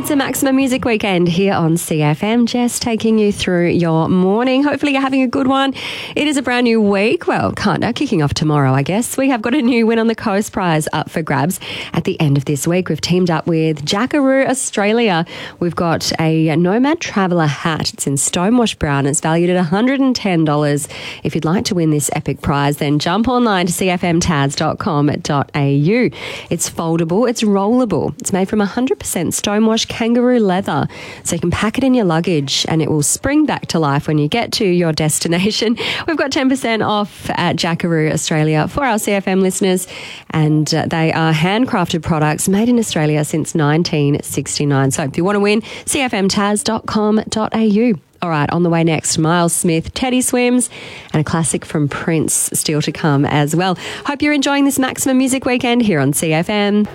It's a Maximum Music Weekend here on CFM. Jess taking you through your morning. Hopefully you're having a good one. It is a brand new week. Well, kicking off tomorrow, I guess. We have got a new Win on the Coast prize up for grabs. At the end of this week, we've teamed up with Jackaroo Australia. We've got a Nomad Traveller hat. It's in Stonewash Brown. It's valued at $110. If you'd like to win this epic prize, then jump online to cfmtaz.com.au. It's foldable. It's rollable. It's made from 100% Stonewash kangaroo leather, so you can pack it in your luggage and it will spring back to life when you get to your destination. We've got 10% off at Jackaroo Australia for our CFM listeners, and they are handcrafted products made in Australia since 1969. So if you want to win, cfmtaz.com.au. All right, on the way next, Miles Smith, Teddy Swims, and a classic from Prince still to come as well. Hope you're enjoying this Maximum Music Weekend here on CFM.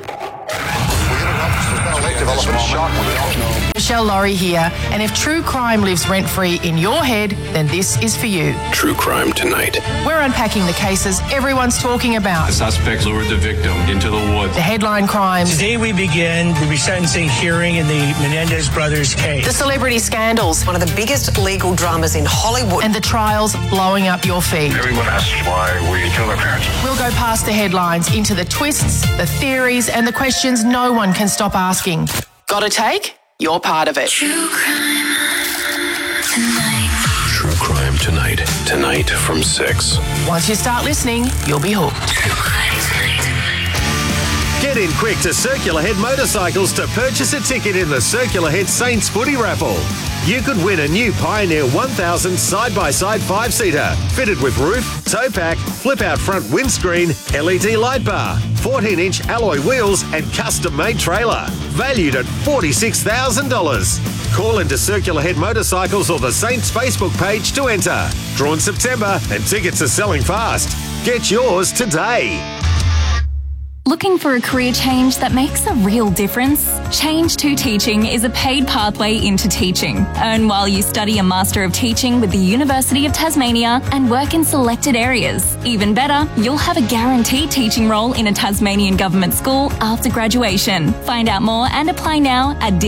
Michelle Laurie here, and if true crime lives rent-free in your head, then this is for you. True Crime Tonight. We're unpacking the cases everyone's talking about. The suspect lured the victim into the woods. The headline crimes. Today we begin the resentencing hearing in the Menendez brothers case. The celebrity scandals. One of the biggest legal dramas in Hollywood. And the trials blowing up your feed. Everyone asks why we killed our parents. We'll go past the headlines into the twists, the theories, and the questions no one can stop asking. Got a take? You're part of it. True Crime Tonight. True Crime Tonight. Tonight from 6. Once you start listening, you'll be hooked. True Crime Tonight. Get in quick to Circular Head Motorcycles to purchase a ticket in the Circular Head Saints Footy Raffle. You could win a new Pioneer 1000 side-by-side 5-seater, fitted with roof, tow pack, flip-out front windscreen, LED light bar, 14-inch alloy wheels and custom-made trailer, valued at $46,000. Call into Circular Head Motorcycles or the Saints Facebook page to enter. Draw in September and tickets are selling fast. Get yours today. Looking for a career change that makes a real difference? Change to Teaching is a paid pathway into teaching. Earn while you study a Master of Teaching with the University of Tasmania and work in selected areas. Even better, you'll have a guaranteed teaching role in a Tasmanian government school after graduation. Find out more and apply now at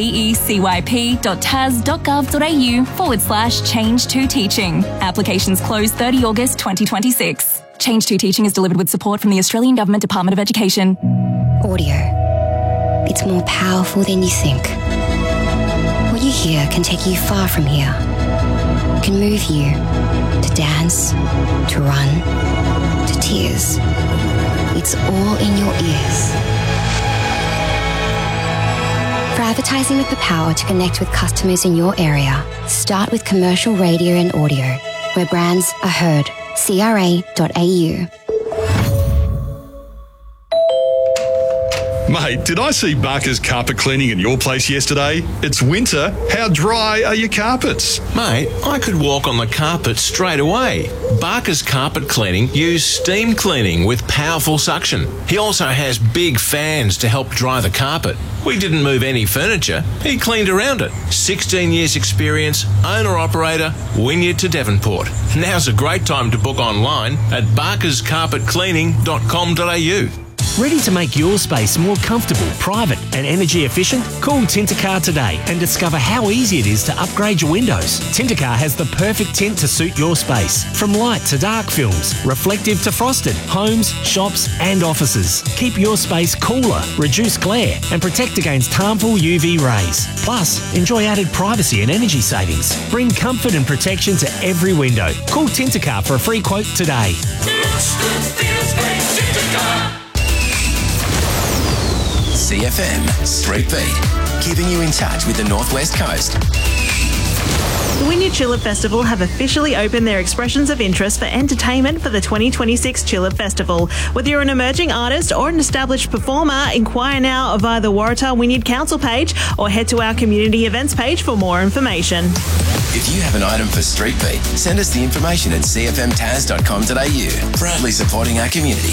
decyp.tas.gov.au/change to teaching. Applications close 30 August 2026. Change to Teaching is delivered with support from the Australian Government Department of Education. Audio. It's more powerful than you think. What you hear can take you far from here. It can move you to dance, to run, to tears. It's all in your ears. For advertising with the power to connect with customers in your area, start with commercial radio and audio, where brands are heard. CRA.au. Mate, did I see Barker's carpet cleaning in your place yesterday? It's winter. How dry are your carpets? Mate, I could walk on the carpet straight away. Barker's carpet cleaning uses steam cleaning with powerful suction. He also has big fans to help dry the carpet. We didn't move any furniture. He cleaned around it. 16 years experience, owner-operator, Wynyard to Devonport. Now's a great time to book online at barkerscarpetcleaning.com.au. Ready to make your space more comfortable, private and energy efficient? Call Tintercar today and discover how easy it is to upgrade your windows. Tintercar has the perfect tint to suit your space. From light to dark films, reflective to frosted, homes, shops and offices. Keep your space cooler, reduce glare and protect against harmful UV rays. Plus, enjoy added privacy and energy savings. Bring comfort and protection to every window. Call Tintercar for a free quote today. CFM Street Beat, keeping you in touch with the Northwest Coast. The Wynyard Tulip Festival have officially opened their expressions of interest for entertainment for the 2026 Tulip Festival. Whether you're an emerging artist or an established performer, inquire now via the Waratah Wynyard Council page or head to our community events page for more information. If you have an item for Street Beat, send us the information at cfmtaz.com.au. Proudly supporting our community.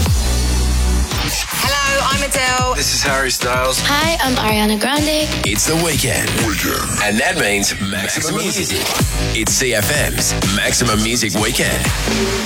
Hello, I'm Adele. This is Harry Styles. Hi, I'm Ariana Grande. It's the weekend. And that means Maximum Music. It's CFM's Maximum Music Weekend.